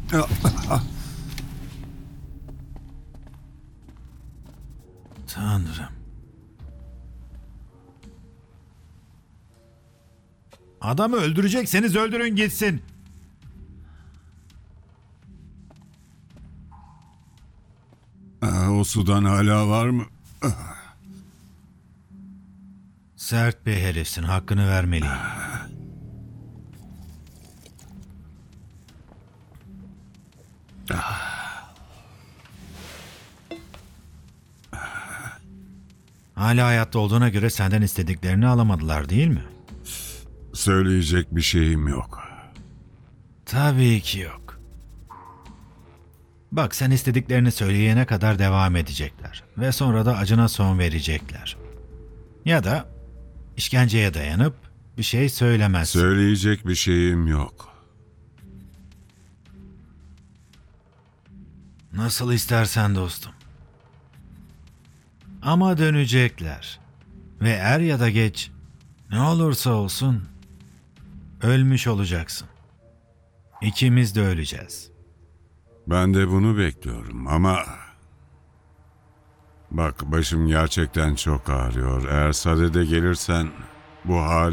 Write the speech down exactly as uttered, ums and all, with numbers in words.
Tanrım. Adamı öldürecekseniz öldürün gitsin. O sudan hala var mı? Sert bir herifsin, hakkını vermeliyim. Hala hayatta olduğuna göre senden istediklerini alamadılar değil mi? Söyleyecek bir şeyim yok. Tabii ki yok. Bak, sen istediklerini söyleyene kadar devam edecekler ve sonra da acına son verecekler. Ya da işkenceye dayanıp bir şey söylemez. Söyleyecek bir şeyim yok. Nasıl istersen dostum. Ama dönecekler. Ve er ya da geç, ne olursa olsun ölmüş olacaksın. İkimiz de öleceğiz. Ben de bunu bekliyorum ama... Bak, başım gerçekten çok ağrıyor. Eğer sadede gelirsen bu hali